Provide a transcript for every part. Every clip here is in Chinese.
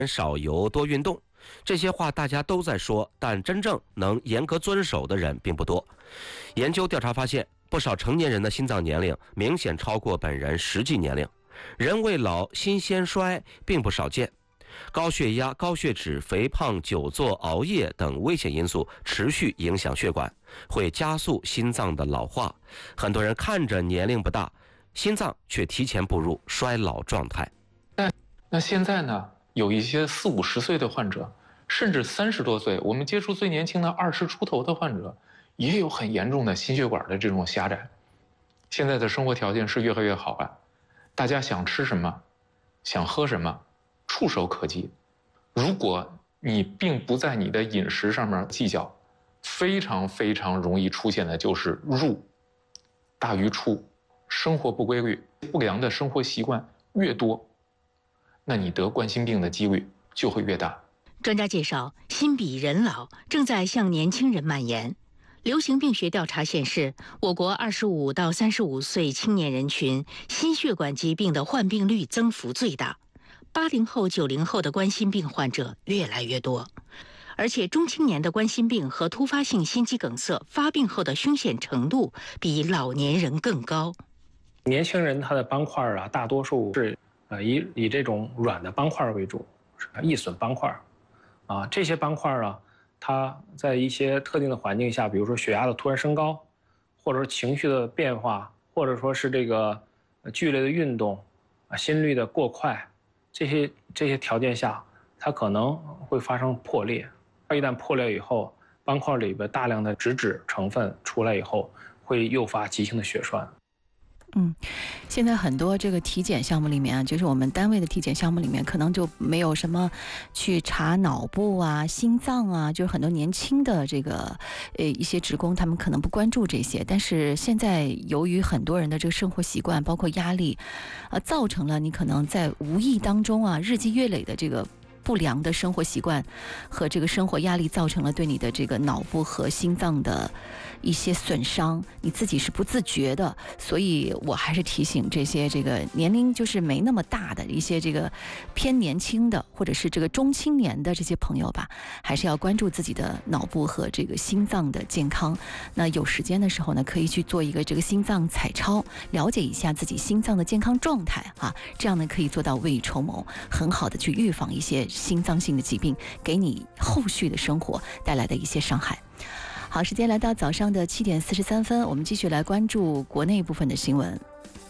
少油多运动。这些话大家都在说，但真正能严格遵守的人并不多。研究调查发现，不少成年人的心脏年龄明显超过本人实际年龄。人未老，心先衰并不少见。高血压、高血脂、肥胖、久坐、熬夜等危险因素持续影响血管，会加速心脏的老化。很多人看着年龄不大，心脏却提前步入衰老状态。 那现在呢，有一些40、50岁的患者，甚至30多岁，我们接触最年轻的20出头的患者，也有很严重的心血管的这种狭窄。现在的生活条件是越来越好了，大家想吃什么，想喝什么，触手可及。如果你并不在你的饮食上面计较，非常非常容易出现的就是入大于出，生活不规律，不良的生活习惯越多，那你得冠心病的几率就会越大。 专家介绍，心比人老正在向年轻人蔓延。流行病学调查显示，我国25到35岁青年人群心血管疾病的患病率增幅最大，80后、90后的冠心病患者越来越多，而且中青年的冠心病和突发性心肌梗塞发病后的凶险程度比老年人更高。 年轻人他的斑块啊，大多数是以这种软的斑块为主，易损斑块啊，这些斑块啊，它在一些特定的环境下，比如说血压的突然升高，或者说情绪的变化，或者说是这个剧烈的运动啊，心率的过快，这些条件下，它可能会发生破裂。一旦破裂以后，斑块里边大量的脂成分出来以后，会诱发急性的血栓。 现在很多这个体检项目里面啊，就是我们单位的体检项目里面，可能就没有什么去查脑部啊、心脏啊，就是很多年轻的这个一些职工，他们可能不关注这些。但是现在由于很多人的这个生活习惯，包括压力，造成了你可能在无意当中啊，日积月累的这个不良的生活习惯和这个生活压力，造成了对你的这个脑部和心脏的一些损伤，你自己是不自觉的。所以我还是提醒这些这个年龄就是没那么大的一些这个偏年轻的或者是这个中青年的这些朋友吧，还是要关注自己的脑部和这个心脏的健康。那有时间的时候呢，可以去做一个这个心脏彩超，了解一下自己心脏的健康状态啊，这样呢可以做到未雨绸缪，很好的去预防一些心脏性的疾病给你后续的生活带来的一些伤害。好，时间来到早上的7点43分，我们继续来关注国内部分的新闻。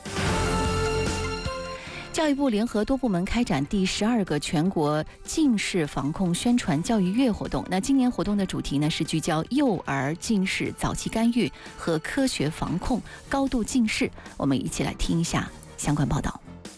教育部联合多部门开展第12个全国近视防控宣传教育月活动。那今年活动的主题呢是聚焦幼儿近视早期干预和科学防控高度近视。我们一起来听一下相关报道。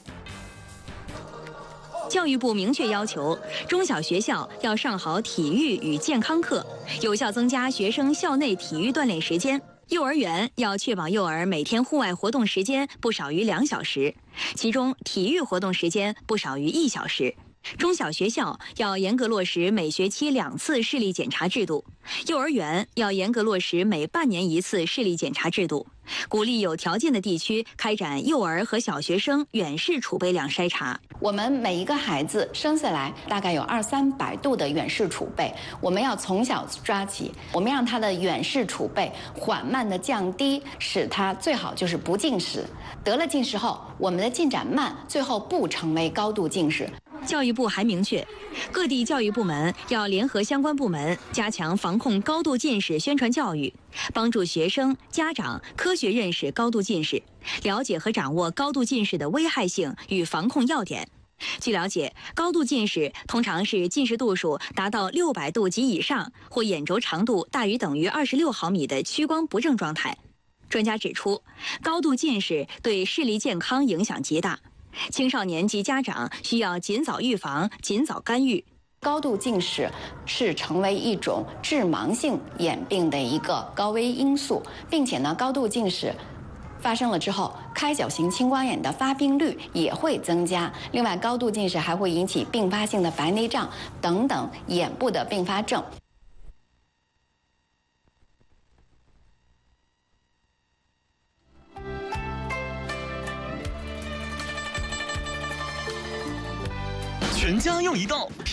教育部明确要求，中小学校要上好体育与健康课，有效增加学生校内体育锻炼时间。幼儿园要确保幼儿每天户外活动时间不少于2小时，其中体育活动时间不少于1小时。中小学校要严格落实每学期2次视力检查制度，幼儿园要严格落实每半年1次视力检查制度，鼓励有条件的地区开展幼儿和小学生远视储备量筛查。 我们每一个孩子生下来大概有200-300度的远视储备，我们要从小抓起，我们让他的远视储备缓慢的降低，使他最好就是不近视。得了近视后，我们的进展慢，最后不成为高度近视。 教育部还明确，各地教育部门要联合相关部门加强防控高度近视宣传教育，帮助学生、家长科学认识高度近视，了解和掌握高度近视的危害性与防控要点。据了解，高度近视通常是近视度数达到600度及以上，或眼轴长度大于等于26毫米的屈光不正状态。专家指出，高度近视对视力健康影响极大，青少年及家长需要尽早预防、尽早干预。 高度近视是成为一种致盲性眼病的一个高危因素，并且呢，高度近视发生了之后，开角型青光眼的发病率也会增加。另外，高度近视还会引起并发性的白内障等等眼部的并发症。 全家用一道。